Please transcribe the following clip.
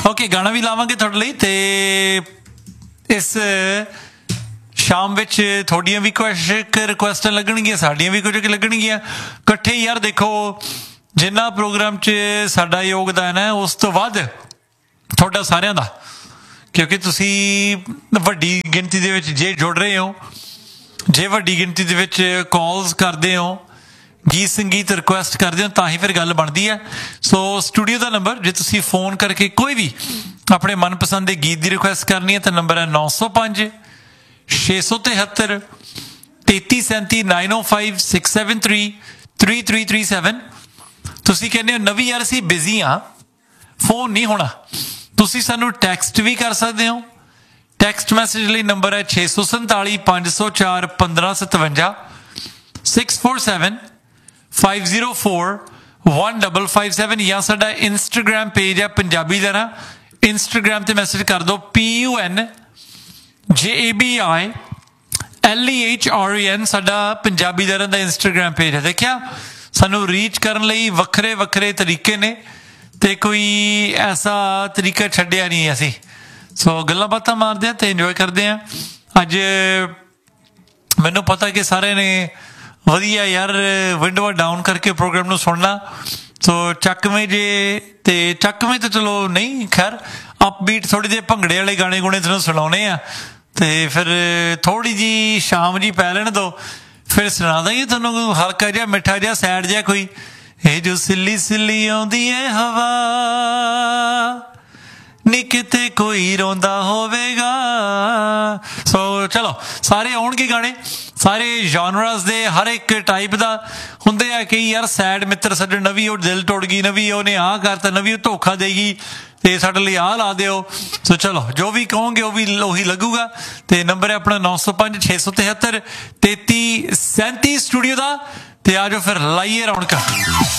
Okay ਗਾਣਾ ਵੀ ਲਾਵਾਂਗੇ ਤੁਹਾਡੇ ਲਈ ਤੇ ਇਸ ਸ਼ਾਮ ਵਿੱਚ ਤੁਹਾਡੀਆਂ ਵੀ ਕੁਛ ਰਿਕੁਐਸਟਾਂ ਲੱਗਣਗੀਆਂ, ਸਾਡੀਆਂ ਵੀ ਕੁਝ ਲੱਗਣਗੀਆਂ ਇਕੱਠੇ। ਯਾਰ ਦੇਖੋ ਜਿੰਨਾ ਪ੍ਰੋਗਰਾਮ 'ਚ ਸਾਡਾ ਯੋਗਦਾਨ ਹੈ ਉਸ ਤੋਂ ਵੱਧ ਤੁਹਾਡਾ ਸਾਰਿਆਂ ਦਾ, ਕਿਉਂਕਿ ਤੁਸੀਂ ਵੱਡੀ ਗਿਣਤੀ ਦੇ ਵਿੱਚ ਜੇ ਜੁੜ ਰਹੇ ਹੋ, ਜੇ ਵੱਡੀ ਗਿਣਤੀ ਦੇ ਵਿੱਚ ਕਾਲਸ ਕਰਦੇ ਹੋ, ਗੀਤ ਸੰਗੀਤ ਰਿਕੁਐਸਟ ਕਰਦੇ ਹੋ, ਤਾਂ ਹੀ ਫਿਰ ਗੱਲ ਬਣਦੀ ਹੈ। ਸੋ ਸਟੂਡੀਓ ਦਾ ਨੰਬਰ, ਜੇ ਤੁਸੀਂ ਫੋਨ ਕਰਕੇ ਕੋਈ ਵੀ ਆਪਣੇ ਮਨਪਸੰਦ ਦੇ ਗੀਤ ਦੀ ਰਿਕੁਐਸਟ ਕਰਨੀ ਹੈ ਤਾਂ ਨੰਬਰ ਹੈ 905 673 3337 905 673 3337। ਤੁਸੀਂ ਕਹਿੰਦੇ ਹੋ ਨਵੀਂ ਯਾਰ ਅਸੀਂ ਬਿਜ਼ੀ ਹਾਂ, ਫੋਨ ਨਹੀਂ ਹੋਣਾ, ਤੁਸੀਂ ਸਾਨੂੰ ਟੈਕਸਟ ਵੀ ਕਰ ਸਕਦੇ ਹੋ। ਟੈਕਸਟ ਮੈਸੇਜ ਲਈ ਨੰਬਰ ਹੈ 647 504 1557 647 504 1557 ਜਾਂ ਸਾਡਾ ਇੰਸਟਾਗ੍ਰਾਮ ਪੇਜ ਹੈ ਪੰਜਾਬੀ ਦਾ ਨਾ, ਇੰਸਟਾਗ੍ਰਾਮ ਤੇ ਮੈਸੇਜ ਕਰ ਦਿਓ PUNJABILEHREN, ਸਾਡਾ ਪੰਜਾਬੀ ਦਰਨ ਦਾ ਇੰਸਟਾਗ੍ਰਾਮ ਪੇਜ ਹੈ। ਦੇਖਿਆ, ਸਾਨੂੰ ਰੀਚ ਕਰਨ ਲਈ ਵੱਖਰੇ ਵੱਖਰੇ ਤਰੀਕੇ ਨੇ ਤੇ ਕੋਈ ਐਸਾ ਤਰੀਕਾ ਛੱਡਿਆ ਨਹੀਂ ਅਸੀਂ। ਸੋ ਗੱਲਾਂ ਬਾਤਾਂ ਮਾਰਦੇ ਹਾਂ ਤੇ ਇੰਜੋਏ ਕਰਦੇ ਹਾਂ। ਅੱਜ ਮੈਨੂੰ ਪਤਾ ਕਿ ਸਾਰਿਆਂ ਨੇ ਵਧੀਆ ਯਾਰ ਵਿੰਡੋ ਡਾਊਨ ਕਰਕੇ ਪ੍ਰੋਗਰਾਮ ਨੂੰ ਸੁਣਨਾ। ਸੋ ਚੱਕਵੇਂ ਜੇ ਤੇ ਚੱਕਵੇਂ ਤਾਂ ਚਲੋ ਨਹੀਂ, ਖੈਰ ਅਪਬੀਟ ਥੋੜ੍ਹੀ ਜਿਹੀ ਭੰਗੜੇ ਵਾਲੇ ਗਾਣੇ ਗੁਣੇ ਤੁਹਾਨੂੰ ਸੁਣਾਉਣੇ ਆ ਤੇ ਫਿਰ ਥੋੜ੍ਹੀ ਜਿਹੀ ਸ਼ਾਮ ਜੀ ਪੈ ਲੈਣ ਦੋ, ਫਿਰ ਸੁਣਾ ਦਾਂਗੇ ਤੁਹਾਨੂੰ ਹਲਕਾ ਜਿਹਾ ਮਿੱਠਾ ਜਿਹਾ ਸੈਡ ਜਿਹਾ ਕੋਈ, ਇਹ ਜੋ ਸਿੱਲੀ ਸਿੱਲੀ ਆਉਂਦੀ ਏ ਹਵਾ ਨੀ ਕਿਤੇ ਕੋਈ ਰੋਂਦਾ ਹੋਵੇਗਾ। ਸੋ ਚਲੋ ਸਾਰੇ ਆਉਣਗੇ ਗਾਣੇ, ਸਾਰੇ ਜੌਨਰਾਸ ਦੇ, ਹਰ ਇੱਕ ਟਾਈਪ ਦਾ ਹੁੰਦੇ ਆ। ਕਈ ਯਾਰ ਸੈਡ ਮਿੱਤਰ ਸਾਡੇ, ਨਵੀਂ ਉਹ ਦਿਲ ਟੁੱਟ ਗਈ, ਨਵੀਂ ਉਹਨੇ ਆਹ ਕਰਤਾ, ਨਵੀਂ ਉਹ ਧੋਖਾ ਦੇਗੀ ਤੇ ਸਾਡੇ ਲਈ ਆਹ ਲਾ ਦਿਓ। ਸੋ ਚਲੋ ਜੋ ਵੀ ਕਹੋਗੇ ਉਹ ਵੀ ਉਹੀ ਲੱਗੂਗਾ। ਤੇ ਨੰਬਰ ਹੈ ਆਪਣਾ 905 673 3337 ਸਟੂਡੀਓ ਦਾ। ਤੇ ਆ ਜਾਓ ਫਿਰ ਲਾਈਏ ਰੌਣਕਾਂ।